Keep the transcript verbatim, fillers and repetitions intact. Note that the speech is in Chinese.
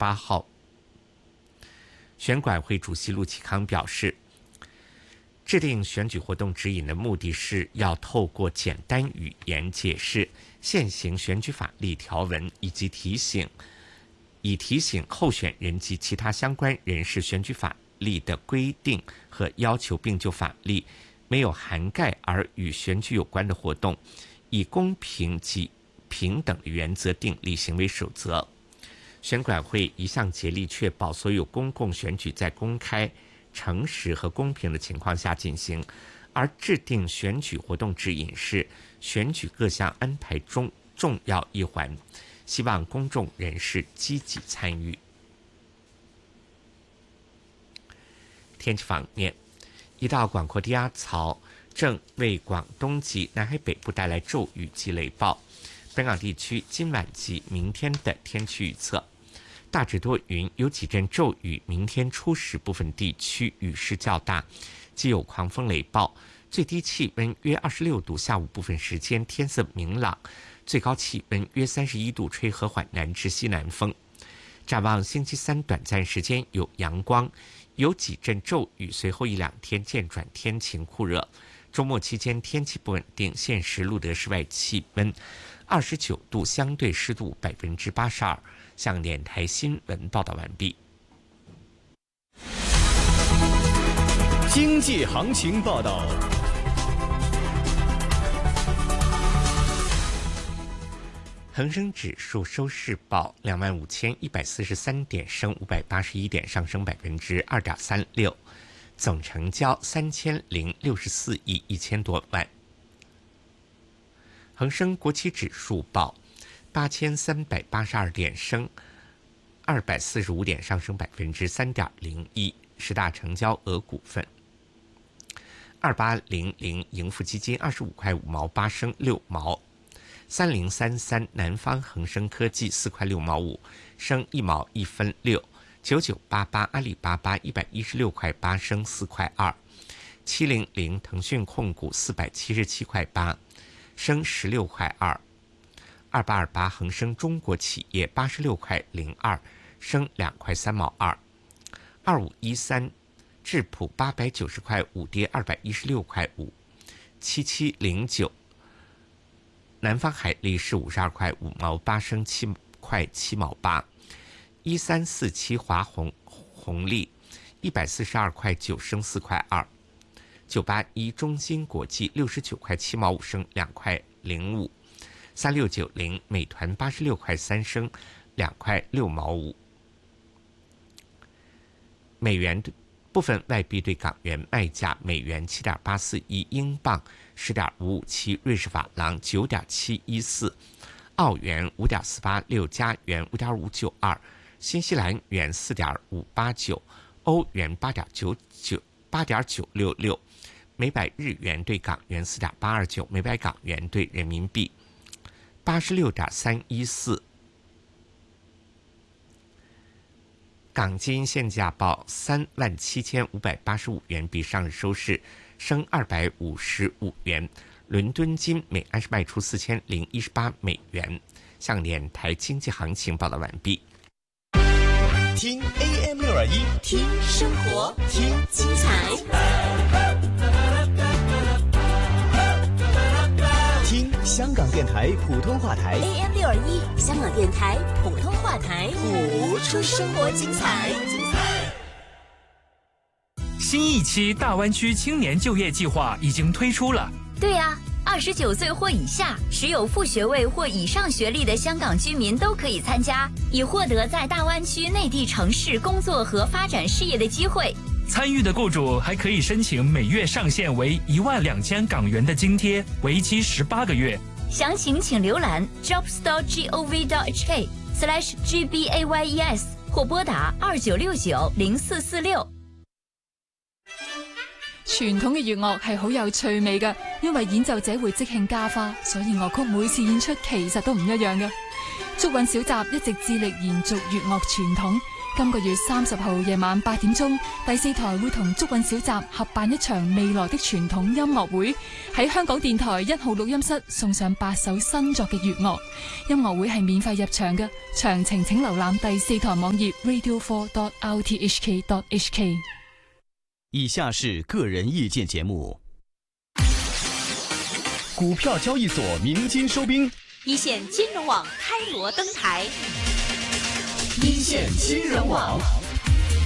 八号。选管会主席陆启康表示，制定选举活动指引的目的是要透过简单语言解释现行选举法例条文，以及提醒以提醒候选人及其他相关人士选举法例的规定和要求，并就法例没有涵盖而与选举有关的活动，以公平及平等的原则订立行为守则。选管会一向竭力确保所有公共选举在公开、诚实和公平的情况下进行，而制定选举活动指引是选举各项安排中重要一环，希望公众人士积极参与。天气方面，一道广阔低压槽正为广东及南海北部带来骤雨及雷暴。本港地区今晚及明天的天气预测：大致多云，有几阵骤雨，明天初时部分地区雨势较大，既有狂风雷暴，最低气温约二十六度，下午部分时间天色明朗，最高气温约三十一度，吹和缓南至西南风。展望星期三短暂时间有阳光，有几阵骤雨，随后一两天渐转天晴酷热。周末期间天气不稳定，现时录得室外气温二十九度，相对湿度百分之八十二。向电台新闻报道完毕。 经济行情报道。 恒生指数收市报两万五千一百四十三点，升五百八十一点，上升百分之二点三六，总成交三千零六十四亿一千多万。恒生国企指数报八千三百八十二点，升二百四十五点，上升百分之三点零一。十大成交额股份：二八零零盈富基金二十五块五毛八，升六毛；三零三三南方恒生科技四块六毛五，升一毛一分六；九九八八阿里巴巴一百一十六块八，升四块二；七零零腾讯控股四百七十七块八，升十六块二。二八二八恒生中国企业八十六块零二，升两块三毛二。二五一三智普八百九十块五，跌二百一十六块五。七七零九南方海力士五十二块五毛八，升七块七毛八。一三四七华虹红利一百四十二块九，升四块二。九八一中芯国际六十九块七毛五，升两块零五。三六九零美团八十六块三，升两块六毛五。美元部分外币对港元卖价：美元七点八四一，英镑十点五五七，瑞士法郎九点七一四，澳元五点四八六，加元五点五九二，新西兰元四点五八九，欧元八点九九八点九六六，每百日元对港元四点八二九，每百港元对人民币八十六点三一四。港金现价报三万七千五百八十五元，比上日收市升二百五十五元。伦敦金每安士卖出四千零一十八美元。向电台经济行情报道完毕。 听 A M 六二一， 听生活，听精彩， 听香港电台普通话台 A M 六二一，香港电台普通话台， 谱出生活精彩。 新一期大湾区青年就业计划已经推出了。 对呀、啊，二十九岁或以下，持有副学位或以上学历的香港居民都可以参加，以获得在大湾区内地城市工作和发展事业的机会。 参与的雇主还可以申请每月上限为一万两千港元的津贴，为期十八个月。 详情请浏览 jobstore gov dot hk slash gbayes 或拨打二九六九零四四六。 傳統嘅粵樂係好有趣味嘅，因為演奏者會即興加花，所以樂曲每次演出其實都唔一樣嘅。竹韻小集一直致力延續粵樂傳統， 今個月三十號夜晚八點鐘，第四台會同竹韻小集合辦一場未來的傳統音樂會，喺香港電台一號錄音室送上八首新作嘅粵樂。音樂會係免費入場嘅，詳情請瀏覽第四台網頁 radio four dot r t h k dot h k。 以下是個人意見節目。股票交易所鳴金收兵， 一線金融網開鑼登台， 一線金融網。